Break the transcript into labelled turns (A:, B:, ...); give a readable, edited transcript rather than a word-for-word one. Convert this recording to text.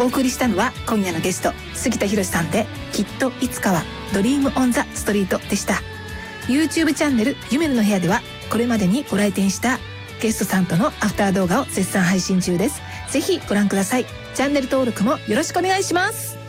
A: お送りしたのは今夜のゲスト杉田博さんで、きっといつかはドリームオンザストリートでした。 YouTube チャンネルゆめるの部屋では、これまでにご来店したゲストさんとのアフター動画を絶賛配信中です。ぜひご覧ください。チャンネル登録もよろしくお願いします。